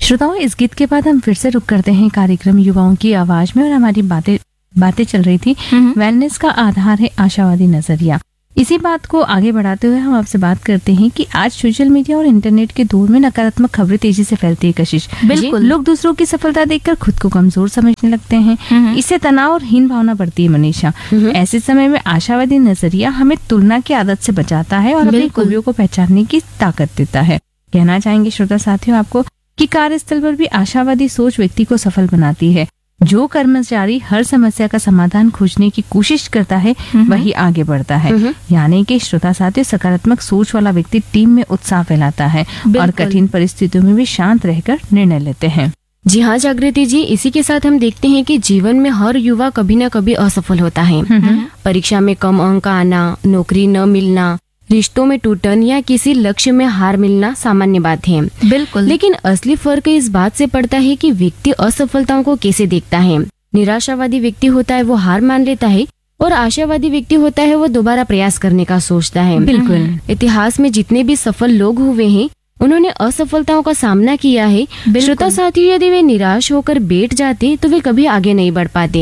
श्रोताओं, इस गीत के बाद हम फिर से रुक करते हैं कार्यक्रम युवाओं की आवाज में, और हमारी बातें चल रही थी वेलनेस का आधार है आशावादी नजरिया। इसी बात को आगे बढ़ाते हुए हम आपसे बात करते हैं कि आज सोशल मीडिया और इंटरनेट के दौर में नकारात्मक खबरें तेजी से फैलती है। कशिश, बिल्कुल, लोग दूसरों की सफलता देखकर खुद को कमजोर समझने लगते हैं। इससे तनाव और हीन भावना बढ़ती है। मनीषा, ऐसे समय में आशावादी नजरिया हमें तुलना की आदत से बचाता है और अपनी खूबियों को पहचानने की ताकत देता है। कहना चाहेंगे श्रोता साथियों आपको कि कार्यस्थल पर भी आशावादी सोच व्यक्ति को सफल बनाती है। जो कर्मचारी हर समस्या का समाधान खोजने की कोशिश करता है वही आगे बढ़ता है। यानी कि श्रोता साथियों, सकारात्मक सोच वाला व्यक्ति टीम में उत्साह फैलाता है और कठिन परिस्थितियों में भी शांत रहकर निर्णय लेते हैं। जी हाँ जागृति जी, इसी के साथ हम देखते हैं कि जीवन में हर युवा कभी न कभी असफल होता है। परीक्षा में कम अंक आना, नौकरी न मिलना, रिश्तों में टूटन या किसी लक्ष्य में हार मिलना सामान्य बात है। बिल्कुल, लेकिन असली फर्क इस बात से पड़ता है कि व्यक्ति असफलताओं को कैसे देखता है। निराशावादी व्यक्ति होता है वो हार मान लेता है, और आशावादी व्यक्ति होता है वो दोबारा प्रयास करने का सोचता है। बिल्कुल, इतिहास में जितने भी सफल लोग हुए हैं उन्होंने असफलताओं का सामना किया है। श्रोता साथियों, यदि वे निराश होकर बैठ जाते तो वे कभी आगे नहीं बढ़ पाते।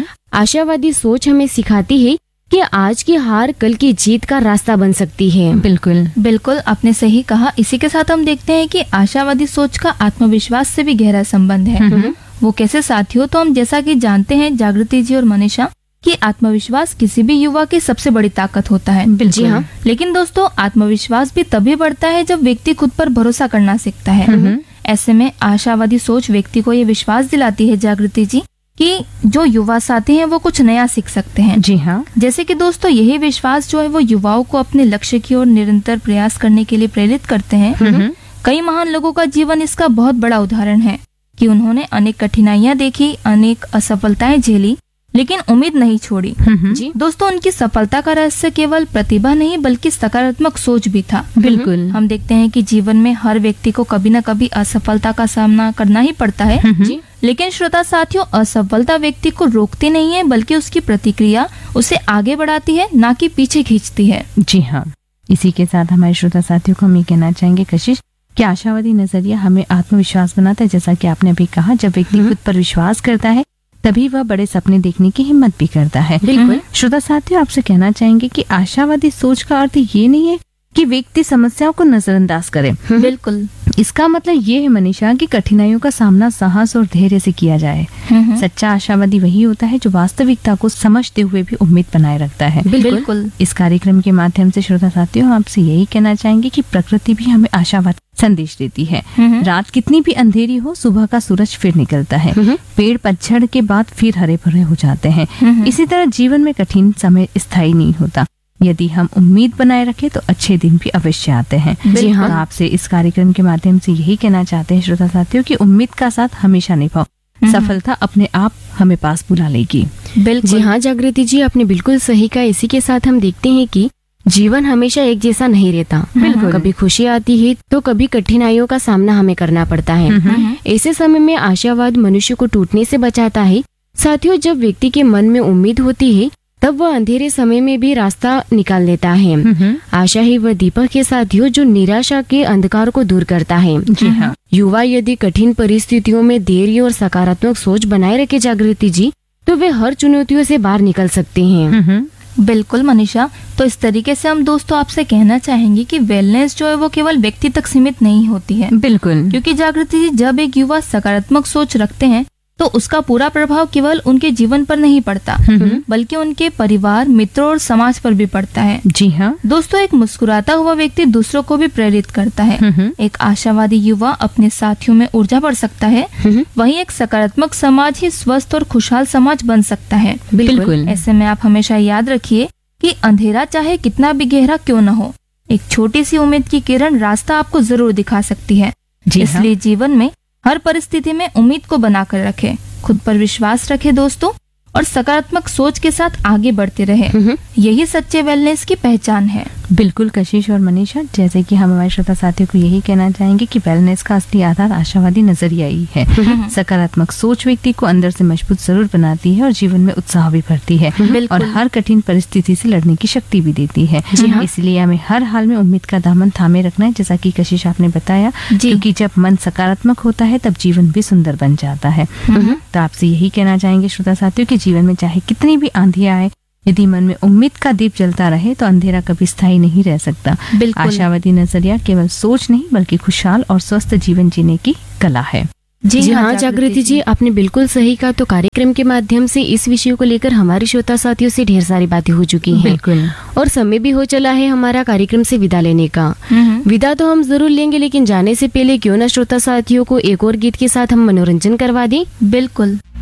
आशावादी सोच हमें सिखाती है कि आज की हार कल की जीत का रास्ता बन सकती है। बिल्कुल बिल्कुल, आपने सही कहा। इसी के साथ हम देखते हैं कि आशावादी सोच का आत्मविश्वास से भी गहरा संबंध है। वो कैसे साथियों, तो हम जैसा कि जानते हैं जागृति जी और मनीषा कि आत्मविश्वास किसी भी युवा की सबसे बड़ी ताकत होता है। जी हाँ। लेकिन दोस्तों, आत्मविश्वास भी तभी बढ़ता है जब व्यक्ति खुद पर भरोसा करना सीखता है। ऐसे में आशावादी सोच व्यक्ति को ये विश्वास दिलाती है जागृति जी कि जो युवा साथी हैं वो कुछ नया सीख सकते हैं। जी हाँ। जैसे कि दोस्तों, यही विश्वास जो है वो युवाओं को अपने लक्ष्य की ओर निरंतर प्रयास करने के लिए प्रेरित करते हैं। कई महान लोगों का जीवन इसका बहुत बड़ा उदाहरण है कि उन्होंने अनेक कठिनाइयां देखी, अनेक असफलताएं झेली, लेकिन उम्मीद नहीं छोड़ी। जी दोस्तों, उनकी सफलता का रहस्य केवल प्रतिभा नहीं बल्कि सकारात्मक सोच भी था। बिल्कुल, हम देखते हैं कि जीवन में हर व्यक्ति को कभी न कभी असफलता का सामना करना ही पड़ता है। जी। लेकिन श्रोता साथियों, असफलता व्यक्ति को रोकती नहीं है बल्कि उसकी प्रतिक्रिया उसे आगे बढ़ाती है, ना कि पीछे खींचती है। जी हाँ। इसी के साथ हमारे श्रोता साथियों को हम ये कहना चाहेंगे कशिश कि आशावादी नजरिया हमें आत्मविश्वास बनाता है। जैसा कि आपने अभी कहा, जब व्यक्ति खुद पर विश्वास करता है तभी वह बड़े सपने देखने की हिम्मत भी करता है। बिल्कुल। श्रोता साथियों, आपसे कहना चाहेंगे कि आशावादी सोच का अर्थ ये नहीं है कि व्यक्ति समस्याओं को नजरअंदाज करे। बिल्कुल, इसका मतलब ये है मनीषा कि कठिनाइयों का सामना साहस और धैर्य से किया जाए। सच्चा आशावादी वही होता है जो वास्तविकता को समझते हुए भी उम्मीद बनाए रखता है। बिल्कुल। इस कार्यक्रम के माध्यम से श्रोता साथियों आपसे यही कहना चाहेंगे कि प्रकृति भी हमें आशावाद संदेश देती है। रात कितनी भी अंधेरी हो, सुबह का सूरज फिर निकलता है। पेड़ पतझड़ के बाद फिर हरे भरे हो जाते हैं। इसी तरह जीवन में कठिन समय स्थायी नहीं होता। यदि हम उम्मीद बनाए रखें तो अच्छे दिन भी अवश्य आते हैं। जी हाँ। तो आपसे इस कार्यक्रम के माध्यम से यही कहना चाहते हैं श्रोता साथियों कि उम्मीद का साथ हमेशा निभाओ, सफलता अपने आप हमें पास बुला लेगी। बिल्कुल। जी हाँ जागृति जी, आपने बिल्कुल सही कहा। इसी के साथ हम देखते हैं कि जीवन हमेशा एक जैसा नहीं रहता। बिल्कुल। कभी खुशी आती है तो कभी कठिनाइयों का सामना हमें करना पड़ता है। ऐसे समय में आशावाद मनुष्य को टूटने से बचाता है। साथियों, जब व्यक्ति के मन में उम्मीद होती है तब वह अंधेरे समय में भी रास्ता निकाल लेता है। आशा ही वह दीपक है साथियों जो निराशा के अंधकार को दूर करता है। जी हाँ। युवा यदि कठिन परिस्थितियों में धैर्य और सकारात्मक सोच बनाए रखे जागृति जी, तो वे हर चुनौतियों से बाहर निकल सकते हैं। बिल्कुल मनीषा, तो इस तरीके से हम दोस्तों आपसे कहना चाहेंगे कि वेलनेस जो है वो केवल व्यक्ति तक सीमित नहीं होती है। बिल्कुल, क्योंकि जागृति जी, जब एक युवा सकारात्मक सोच रखते हैं तो उसका पूरा प्रभाव केवल उनके जीवन पर नहीं पड़ता बल्कि उनके परिवार, मित्रों और समाज पर भी पड़ता है। जी हाँ। दोस्तों, एक मुस्कुराता हुआ व्यक्ति दूसरों को भी प्रेरित करता है। एक आशावादी युवा अपने साथियों में ऊर्जा भर सकता है। वहीं एक सकारात्मक समाज ही स्वस्थ और खुशहाल समाज बन सकता है। बिल्कुल। ऐसे में आप हमेशा याद रखिए कि अंधेरा चाहे कितना भी गहरा क्यों न हो, एक छोटी सी उम्मीद की किरण रास्ता आपको जरूर दिखा सकती है। इसलिए जीवन में हर परिस्थिति में उम्मीद को बनाकर रखें, खुद पर विश्वास रखें दोस्तों, और सकारात्मक सोच के साथ आगे बढ़ते रहे। यही सच्चे वेलनेस की पहचान है। बिल्कुल कशिश और मनीषा, जैसे कि हम हमारे श्रोता साथियों को यही कहना चाहेंगे कि वेलनेस का असली आधार आशावादी नजरिया ही है। सकारात्मक सोच व्यक्ति को अंदर से मजबूत जरूर बनाती है और जीवन में उत्साह भी भरती है और हर कठिन परिस्थिति से लड़ने की शक्ति भी देती है। इसलिए हमें हर हाल में उम्मीद का दामन थामे रखना है, जैसा कि कशिश आपने बताया, क्योंकि जब मन सकारात्मक होता है तब जीवन भी सुंदर बन जाता है। तो आपसे यही कहना चाहेंगे श्रोता साथियों कि जीवन में चाहे कितनी भी आंधी आए, यदि मन में उम्मीद का दीप जलता रहे तो अंधेरा कभी स्थायी नहीं रह सकता। आशावादी नजरिया केवल सोच नहीं बल्कि खुशहाल और स्वस्थ जीवन जीने की कला है। जी हाँ जागृति जी, आपने बिल्कुल सही कहा। तो कार्यक्रम के माध्यम से इस विषय को लेकर हमारे श्रोता साथियों से ढेर सारी बातें हो चुकी हैं। बिल्कुल। और समय भी हो चला है हमारा कार्यक्रम से विदा लेने का। विदा तो हम जरूर लेंगे, लेकिन जाने से पहले क्यों ना श्रोता साथियों को एक और गीत के साथ हम मनोरंजन करवा दें। बिल्कुल।